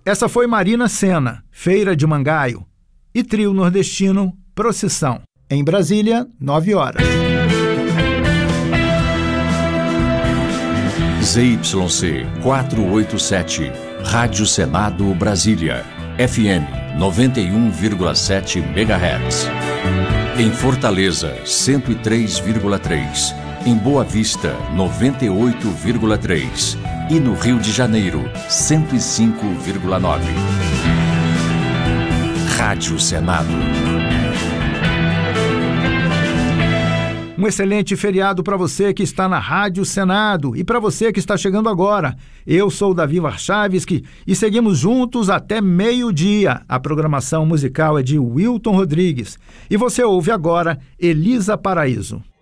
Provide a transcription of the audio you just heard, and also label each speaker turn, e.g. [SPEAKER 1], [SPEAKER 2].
[SPEAKER 1] Essa foi Marina Sena, Feira de Mangaio, e trio nordestino Procissão. Em Brasília, 9 horas.
[SPEAKER 2] ZYC 487, Rádio Senado Brasília, FM 91,7 MHz. Em Fortaleza, 103,3. Em Boa Vista, 98,3. E no Rio de Janeiro, 105,9. Rádio Senado.
[SPEAKER 1] Um excelente feriado para você que está na Rádio Senado e para você que está chegando agora. Eu sou o Davi Warchavski e seguimos juntos até meio-dia. A programação musical é de Wilton Rodrigues. E você ouve agora Elisa Paraíso.